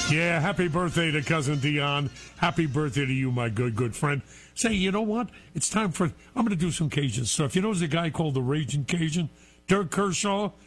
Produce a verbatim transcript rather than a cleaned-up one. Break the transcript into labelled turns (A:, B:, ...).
A: Yeah, happy birthday to Cousin Dion. Happy birthday to you, my good, good friend. Say, you know what? It's time for, I'm going to do some Cajun stuff. You know, there's a guy called the Raging Cajun, Dirk Kershaw.